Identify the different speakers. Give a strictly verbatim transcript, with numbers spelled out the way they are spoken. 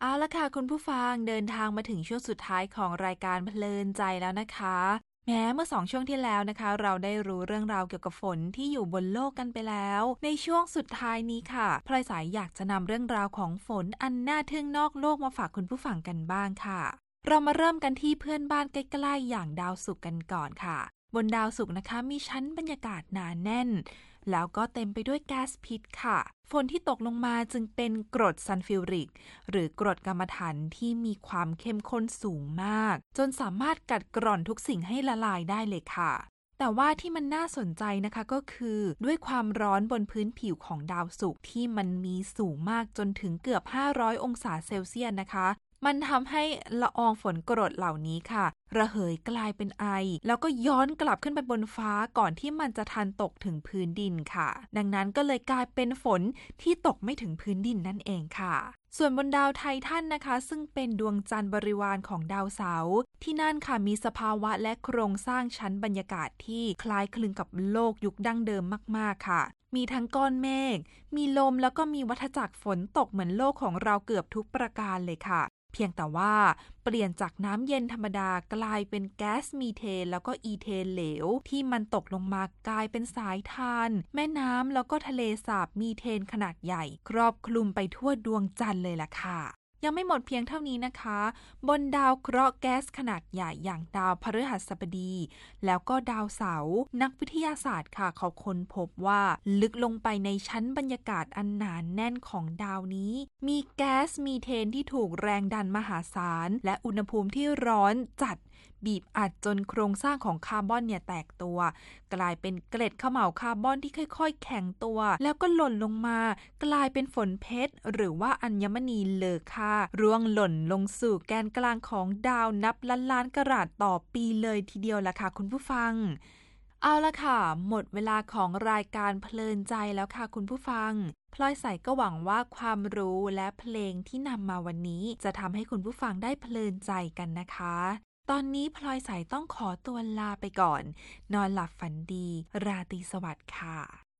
Speaker 1: เอาละค่ะคุณผู้ฟังเดินทางมาถึงช่วงสุดท้ายของรายการเพลินใจแล้วนะคะแม้เมื่อสองช่วงที่แล้วนะคะเราได้รู้เรื่องราวเกี่ยวกับฝนที่อยู่บนโลกกันไปแล้วในช่วงสุดท้ายนี้ค่ะพลอยสายอยากจะนำเรื่องราวของฝนอันน่าทึ่งนอกโลกมาฝากคุณผู้ฟังกันบ้างค่ะเรามาเริ่มกันที่เพื่อนบ้านใกล้ๆอย่างดาวศุกร์กันก่อนค่ะบนดาวศุกร์นะคะมีชั้นบรรยากาศหนาแน่นแล้วก็เต็มไปด้วยแก๊สพิษค่ะฝนที่ตกลงมาจึงเป็นกรดซัลฟิวริกหรือกรดกัมมันถันที่มีความเข้มข้นสูงมากจนสามารถกัดกร่อนทุกสิ่งให้ละลายได้เลยค่ะแต่ว่าที่มันน่าสนใจนะคะก็คือด้วยความร้อนบนพื้นผิวของดาวศุกร์ที่มันมีสูงมากจนถึงเกือบห้าร้อยองศาเซลเซียสนะคะมันทำให้ละอองฝนกรดเหล่านี้ค่ะระเหยกลายเป็นไอแล้วก็ย้อนกลับขึ้นไปบนฟ้าก่อนที่มันจะทันตกถึงพื้นดินค่ะดังนั้นก็เลยกลายเป็นฝนที่ตกไม่ถึงพื้นดินนั่นเองค่ะส่วนบนดาวไททันนะคะซึ่งเป็นดวงจันทร์บริวารของดาวเสาร์ที่นั่นค่ะมีสภาวะและโครงสร้างชั้นบรรยากาศที่คล้ายคลึงกับโลกยุคดั้งเดิมมากๆค่ะมีทั้งก้อนเมฆมีลมแล้วก็มีวัฏจักรฝนตกเหมือนโลกของเราเกือบทุกประการเลยค่ะเพียงแต่ว่าเปลี่ยนจากน้ำเย็นธรรมดากลายเป็นแก๊สมีเทนแล้วก็อีเทนเหลวที่มันตกลงมากลายเป็นสายทานแม่น้ำแล้วก็ทะเลสาบมีเทนขนาดใหญ่ครอบคลุมไปทั่วดวงจันทร์เลยล่ะค่ะยังไม่หมดเพียงเท่านี้นะคะบนดาวเคราะห์แก๊สขนาดใหญ่อย่างดาวพฤหัสบดีแล้วก็ดาวเสาร์นักวิทยาศาสตร์ค่ะเขาค้นพบว่าลึกลงไปในชั้นบรรยากาศอันหนาแน่นของดาวนี้มีแก๊สมีเทนที่ถูกแรงดันมหาศาลและอุณหภูมิที่ร้อนจัดบีบอัดจนโครงสร้างของคาร์บอนเนี่ยแตกตัวกลายเป็นเกล็ดเขม่าคาร์บอนที่ค่อยๆแข็งตัวแล้วก็หล่นลงมากลายเป็นฝนเพชรหรือว่าอัญมณีเลอค่าร่วงหล่นลงสู่แกนกลางของดาวนับล้านล้านกะรัตต่อปีเลยทีเดียวล่ะค่ะคุณผู้ฟังเอาละค่ะหมดเวลาของรายการเพลินใจแล้วค่ะคุณผู้ฟังพลอยใสก็หวังว่าความรู้และเพลงที่นำมาวันนี้จะทำให้คุณผู้ฟังได้เพลินใจกันนะคะตอนนี้พลอยใสต้องขอตัวลาไปก่อนนอนหลับฝันดีราตรีสวัสดิ์ค่ะ